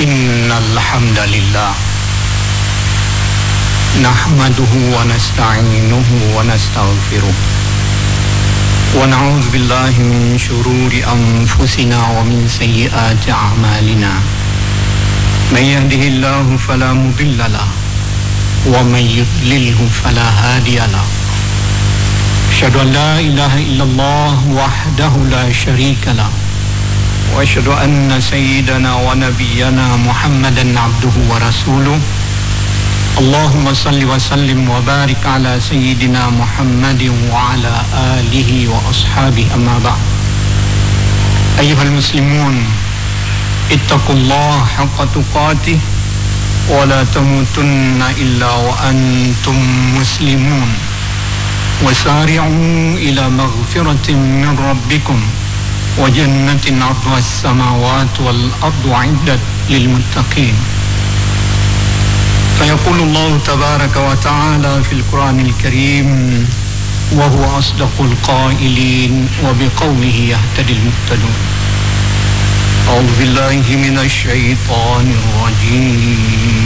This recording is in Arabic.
إن الحمد لله نحمده ونستعينه ونستغفره ونعوذ بالله من شرور أنفسنا ومن سيئات أعمالنا من يهده الله فلا مضل له ومن يضلله فلا هادي له أشهد أن لا إله إلا الله وحده لا شريك له وأشهد أن سيدنا ونبينا محمدا عبده ورسوله اللهم صل وسلم وبارك على سيدنا محمد وعلى آله وأصحابه أما بعد أيها المسلمون اتقوا الله حق تقاته ولا تموتن إلا وأنتم مسلمون وسارعوا إلى مغفرة من ربكم وجنة عرضها السماوات والأرض أعدت للمتقين فيقول الله تبارك وتعالى في القرآن الكريم وهو أصدق القائلين وبقوله يهتدي المهتدون أعوذ بالله من الشيطان الرجيم